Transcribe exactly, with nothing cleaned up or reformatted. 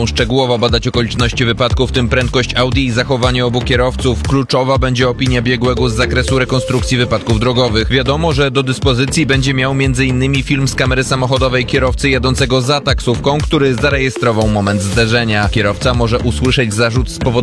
będą szczegółowo badać okoliczności wypadku, w tym prędkość Audi i zachowanie obu kierowców. Kluczowa będzie opinia biegłego z zakresu rekonstrukcji wypadków drogowych. Wiadomo, że do dyspozycji będzie miał między innymi film z kamery samochodowej kierowcy jadącego za taksówką, który zarejestrował moment zderzenia. Kierowca może usłyszeć zarzut spowodowania